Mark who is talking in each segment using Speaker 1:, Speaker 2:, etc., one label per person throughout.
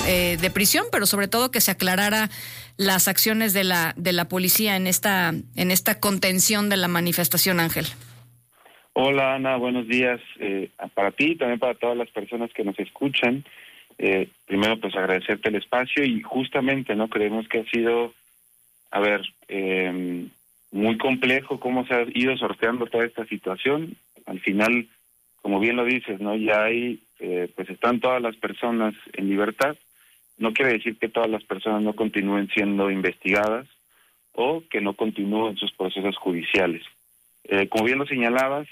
Speaker 1: de prisión, pero sobre todo que se aclarara las acciones de la policía en esta contención de la manifestación, Ángel.
Speaker 2: Hola, Ana, buenos días. Para ti y también para todas las personas que nos escuchan. Primero, pues agradecerte el espacio y justamente, ¿no? Creemos que ha sido, muy complejo cómo se ha ido sorteando toda esta situación. Al final, como bien lo dices, ¿no? Ya hay, pues están todas las personas en libertad. No quiere decir que todas las personas no continúen siendo investigadas o que no continúen sus procesos judiciales. Como bien lo señalabas,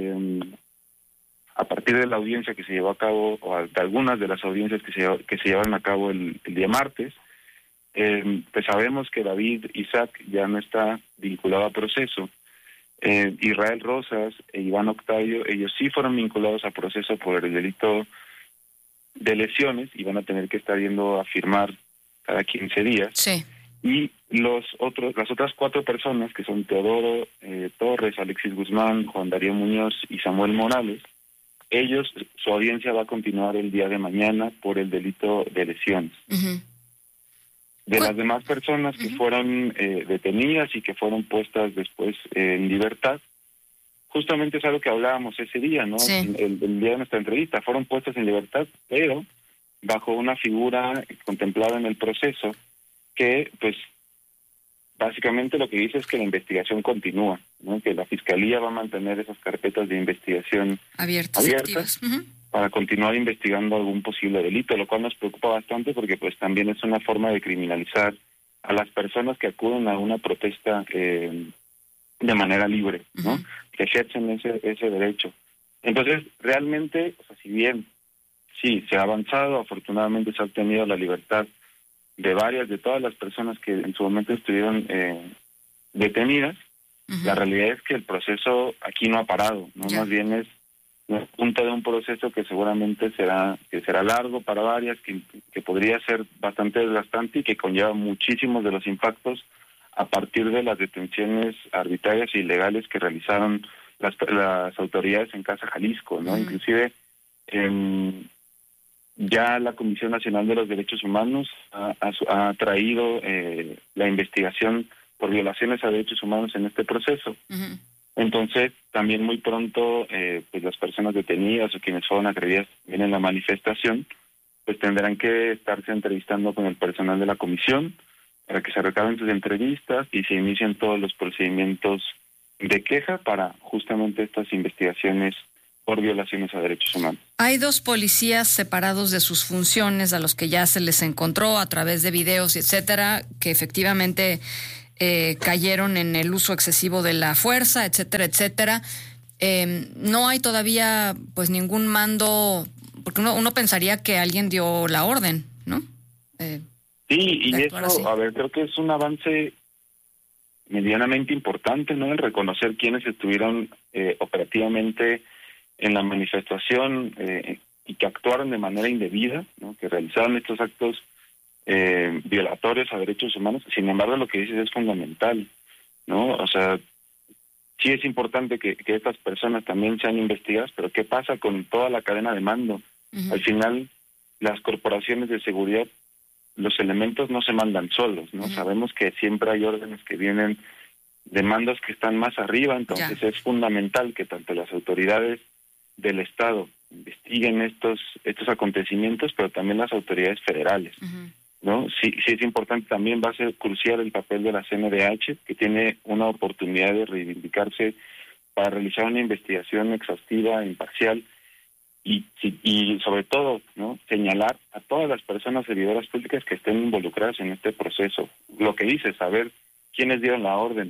Speaker 2: a partir de la audiencia que se llevó a cabo, o de algunas de las audiencias que se llevaron a cabo el día martes, pues sabemos que David Isaac ya no está vinculado a proceso. Israel Rosas e Iván Octavio, ellos sí fueron vinculados a proceso por el delito de lesiones y van a tener que estar yendo a firmar cada 15 días.
Speaker 1: Sí.
Speaker 2: Y las otras 4 personas, que son Teodoro Torres, Alexis Guzmán, Juan Darío Muñoz y Samuel Morales, ellos, su audiencia va a continuar el día de mañana por el delito de lesiones.
Speaker 1: Uh-huh.
Speaker 2: De las demás personas que fueron detenidas y que fueron puestas después en libertad, justamente es algo que hablábamos ese día, ¿no?
Speaker 1: Sí.
Speaker 2: El día de nuestra entrevista, fueron puestas en libertad, pero bajo una figura contemplada en el proceso que, pues, básicamente lo que dice es que la investigación continúa, ¿no? Que la Fiscalía va a mantener esas carpetas de investigación abiertas
Speaker 1: uh-huh,
Speaker 2: para continuar investigando algún posible delito, lo cual nos preocupa bastante porque pues también es una forma de criminalizar a las personas que acuden a una protesta de manera libre, ¿no?
Speaker 1: uh-huh,
Speaker 2: Que ejercen ese derecho. Entonces, realmente, o sea, si bien sí se ha avanzado, afortunadamente se ha obtenido la libertad de todas las personas que en su momento estuvieron detenidas,
Speaker 1: uh-huh.
Speaker 2: La realidad es que el proceso aquí no ha parado, ¿no?
Speaker 1: Ya.
Speaker 2: Más bien es punto de un proceso que seguramente será largo para varias, que podría ser bastante desgastante y que conlleva muchísimos de los impactos a partir de las detenciones arbitrarias e ilegales que realizaron las autoridades en Casa Jalisco, ¿no?
Speaker 1: Uh-huh.
Speaker 2: Inclusive ya la Comisión Nacional de los Derechos Humanos ha traído la investigación por violaciones a derechos humanos en este proceso.
Speaker 1: Uh-huh.
Speaker 2: Entonces, también muy pronto, pues las personas detenidas o quienes fueron agredidas en la manifestación, pues tendrán que estarse entrevistando con el personal de la comisión para que se recaben sus entrevistas y se inicien todos los procedimientos de queja para justamente estas investigaciones por violaciones a derechos humanos.
Speaker 1: Hay 2 policías separados de sus funciones a los que ya se les encontró a través de videos, etcétera, que efectivamente cayeron en el uso excesivo de la fuerza, etcétera, etcétera. No hay todavía pues ningún mando, porque uno pensaría que alguien dio la orden, ¿no?
Speaker 2: Sí, y eso,
Speaker 1: así.
Speaker 2: creo que es un avance medianamente importante, ¿no? El reconocer quiénes estuvieron operativamente en la manifestación y que actuaron de manera indebida, ¿no? Que realizaron estos actos violatorios a derechos humanos. Sin embargo, lo que dices es fundamental, ¿no? O sea, sí es importante que estas personas también sean investigadas, pero ¿qué pasa con toda la cadena de mando? Uh-huh. Al final, las corporaciones de seguridad, los elementos no se mandan solos, ¿no? Uh-huh. Sabemos que siempre hay órdenes que vienen de mandos que están más arriba, entonces es fundamental que tanto las autoridades del Estado investiguen estos acontecimientos, pero también las autoridades federales, uh-huh, ¿no? Sí es importante, también va a ser crucial el papel de la CNDH, que tiene una oportunidad de reivindicarse para realizar una investigación exhaustiva, imparcial, y sobre todo, ¿no? Señalar a todas las personas servidoras públicas que estén involucradas en este proceso. Lo que dice, saber quiénes dieron la orden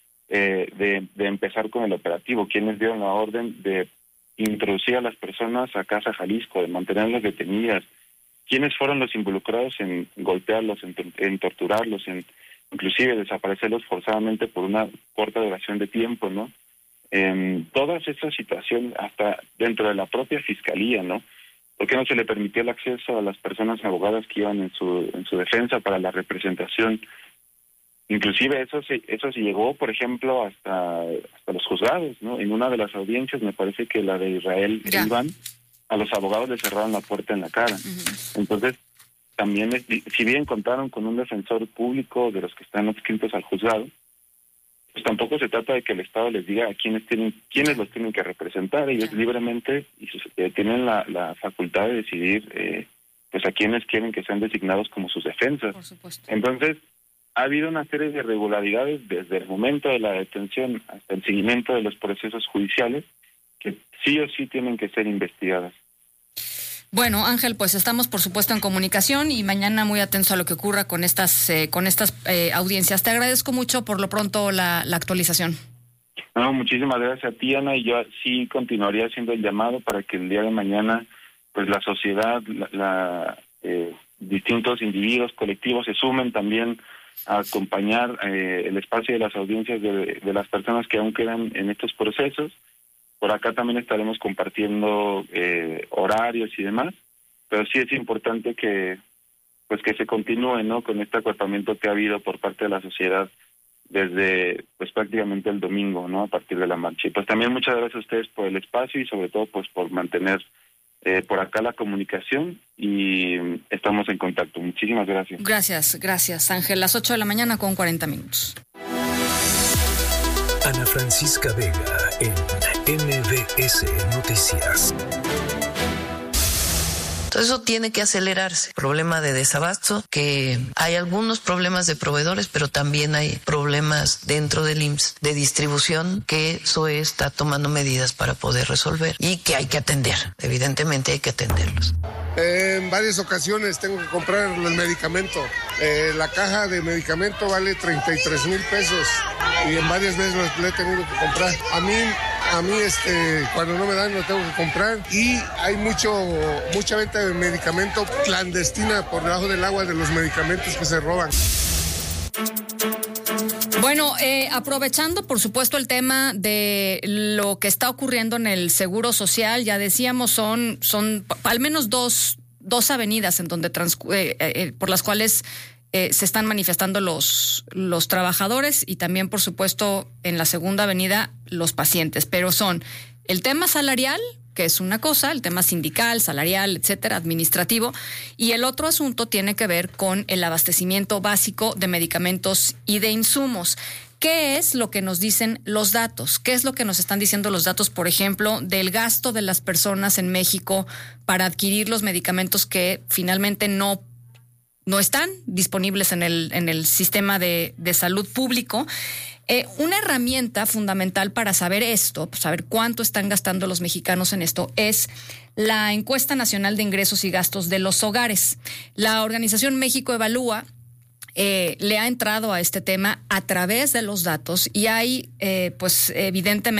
Speaker 2: de empezar con el operativo, quiénes dieron la orden de introducir a las personas a Casa Jalisco, de mantenerlas detenidas, quiénes fueron los involucrados en golpearlos, en torturarlos, en inclusive desaparecerlos forzadamente por una corta duración de tiempo, ¿no? Todas estas situaciones, hasta dentro de la propia fiscalía, ¿no? ¿Por qué no se le permitió el acceso a las personas abogadas que iban en su defensa para la representación? Inclusive eso se llegó, por ejemplo, hasta los juzgados, ¿no? En una de las audiencias, me parece que la de Israel e Iván, a los abogados les cerraron la puerta en la cara. Uh-huh. Entonces, también, si bien contaron con un defensor público de los que están adscritos al juzgado, pues tampoco se trata de que el Estado les diga a quiénes los tienen que representar. Ellos libremente tienen la facultad de decidir pues a quiénes quieren que sean designados como sus defensas.
Speaker 1: Por supuesto.
Speaker 2: Entonces, ha habido una serie de irregularidades desde el momento de la detención hasta el seguimiento de los procesos judiciales que sí o sí tienen que ser investigadas.
Speaker 1: Bueno, Ángel, pues estamos por supuesto en comunicación y mañana muy atentos a lo que ocurra con estas audiencias. Te agradezco mucho por lo pronto la actualización.
Speaker 2: No, muchísimas gracias a ti, Ana, y yo sí continuaría haciendo el llamado para que el día de mañana pues la sociedad, distintos individuos, colectivos se sumen también a acompañar el espacio de las audiencias de las personas que aún quedan en estos procesos. Por acá también estaremos compartiendo horarios y demás, pero sí es importante que se continúe, ¿no?, con este acuerpamiento que ha habido por parte de la sociedad desde pues prácticamente el domingo, ¿no?, a partir de la marcha. Y pues también muchas gracias a ustedes por el espacio y sobre todo pues por mantener por acá la comunicación y estamos en contacto. Muchísimas gracias.
Speaker 1: Gracias, Ángel. Las 8:40 con 40 minutos.
Speaker 3: Ana Francisca Vega en MBS Noticias.
Speaker 4: Todo eso tiene que acelerarse. Problema de desabasto, que hay algunos problemas de proveedores, pero también hay problemas dentro del IMSS de distribución que SOE está tomando medidas para poder resolver y que hay que atender. Evidentemente hay que atenderlos.
Speaker 5: En varias ocasiones tengo que comprar el medicamento. La caja de medicamento vale 33,000 pesos y en varias veces lo he tenido que comprar. A mí cuando no me dan lo tengo que comprar y hay mucha venta de medicamento clandestina por debajo del agua de los medicamentos que se roban.
Speaker 1: Bueno, aprovechando por supuesto el tema de lo que está ocurriendo en el Seguro Social, ya decíamos son al menos dos avenidas en donde por las cuales se están manifestando los trabajadores y también por supuesto en la segunda avenida los pacientes, pero son el tema salarial, que es una cosa, el tema sindical, salarial, etcétera, administrativo, y el otro asunto tiene que ver con el abastecimiento básico de medicamentos y de insumos. ¿Qué es lo que nos dicen los datos? ¿Qué es lo que nos están diciendo los datos, por ejemplo, del gasto de las personas en México para adquirir los medicamentos que finalmente no están disponibles en el sistema de salud público? Una herramienta fundamental para saber esto, saber cuánto están gastando los mexicanos en esto, es la Encuesta Nacional de Ingresos y Gastos de los Hogares. La organización México Evalúa le ha entrado a este tema a través de los datos y hay, pues evidentemente,